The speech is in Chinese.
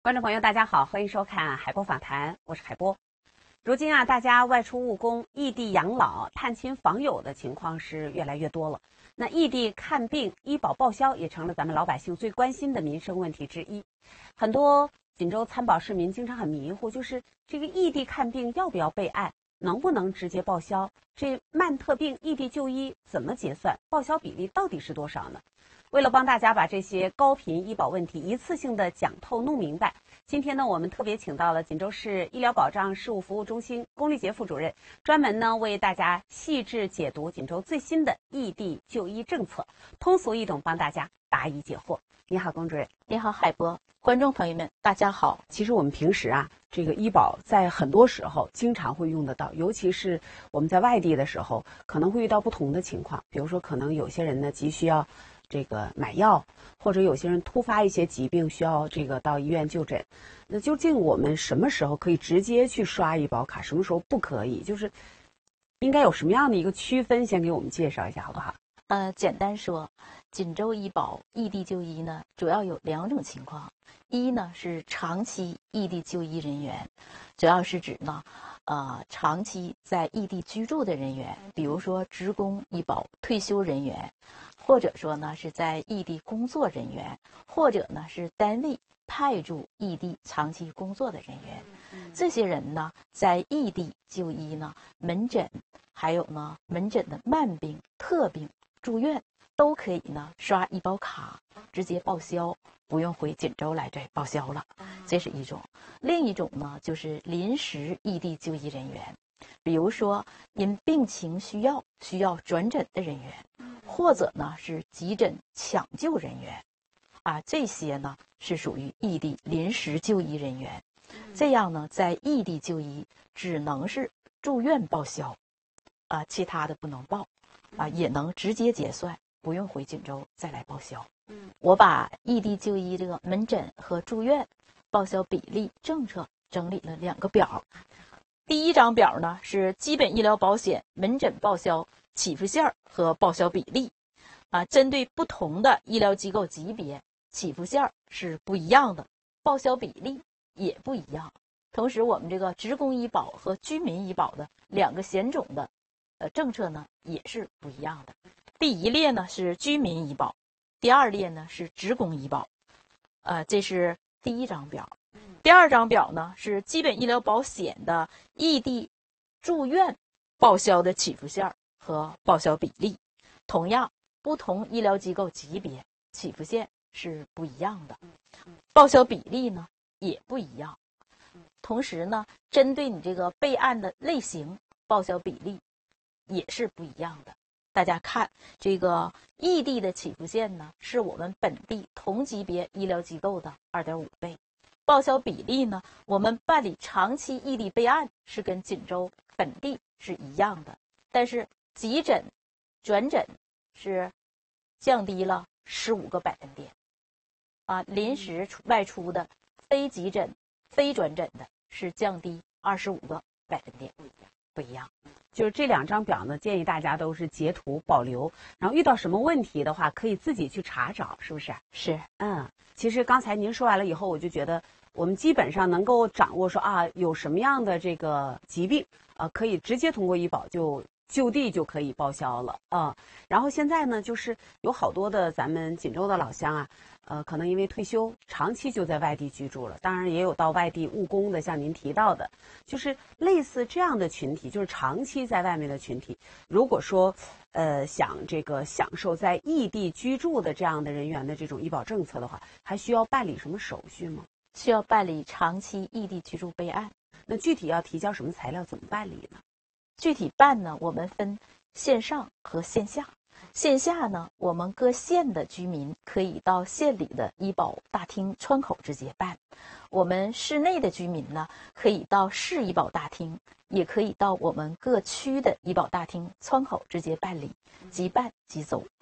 观众朋友，大家好，欢迎收看海波访谈，我是海波。如今大家外出务工、异地养老、探亲访友的情况是越来越多了。那异地看病、医保报销也成了咱们老百姓最关心的民生问题之一。很多锦州参保市民经常很迷糊，就是这个异地看病要不要备案，能不能直接报销？这慢特病异地就医怎么结算？报销比例到底是多少呢？为了帮大家把这些高频医保问题一次性的讲透弄明白，今天呢，我们特别请到了锦州市医疗保障事务服务中心龚丽杰副主任，专门呢为大家细致解读锦州最新的异地就医政策，通俗易懂帮大家答疑解惑。你好，龚主任。 你好，海波。观众朋友们，大家好。 其实我们平时这个医保在很多时候经常会用得到，尤其是我们在外地的时候，可能会遇到不同的情况。比如说，可能有些人呢急需要这个买药，或者有些人突发一些疾病需要这个到医院就诊。那究竟我们什么时候可以直接去刷医保卡，什么时候不可以？就是应该有什么样的一个区分？先给我们介绍一下好不好？ 简单说，锦州医保异地就医呢，主要有两种情况。一呢是长期异地就医人员，主要是指呢，长期在异地居住的人员，比如说职工医保退休人员，或者说呢是在异地工作人员，或者呢是单位派驻异地长期工作的人员。这些人呢在异地就医呢，门诊还有呢门诊的慢病、特病、住院都可以呢刷医保卡直接报销，不用回锦州来这报销了。这是一种。另一种呢就是临时异地就医人员，比如说因病情需要转诊的人员，或者呢是急诊抢救人员这些呢是属于异地临时就医人员。这样呢在异地就医只能是住院报销其他的不能报也能直接结算，不用回锦州再来报销。我把异地就医这个门诊和住院报销比例政策整理了两个表。第一张表呢是基本医疗保险门诊报销起付线和报销比例针对不同的医疗机构级别，起付线是不一样的，报销比例也不一样。同时我们这个职工医保和居民医保的两个险种的政策呢也是不一样的。第一列呢是居民医保，第二列呢是职工医保这是第一张表。第二张表呢是基本医疗保险的异地住院报销的起付线和报销比例。同样，不同医疗机构级别起付线是不一样的，报销比例呢也不一样。同时呢，针对你这个备案的类型，报销比例也是不一样的。大家看这个异地的起付线呢，是我们本地同级别医疗机构的 2.5 倍。报销比例呢，我们办理长期异地备案是跟锦州本地是一样的，但是急诊、转诊是降低了15个百分点临时外出的非急诊、非转诊的是降低25个百分点，不一样。 就是这两张表呢，建议大家都是截图保留，然后遇到什么问题的话，可以自己去查找，是不是？ 是。 其实刚才您说完了以后，我就觉得我们基本上能够掌握说有什么样的这个疾病可以直接通过医保就地就可以报销了然后现在呢，就是有好多的咱们锦州的老乡可能因为退休长期就在外地居住了，当然也有到外地务工的，像您提到的，就是类似这样的群体，就是长期在外面的群体，如果说想这个享受在异地居住的这样的人员的这种医保政策的话，还需要办理什么手续吗？ 需要办理长期异地居住备案。 那具体要提交什么材料，怎么办理呢？ 具体办呢，我们分线上和线下。线下呢，我们各县的居民可以到县里的医保大厅窗口直接办；我们市内的居民呢，可以到市医保大厅，也可以到我们各区的医保大厅窗口直接办理，即办即走。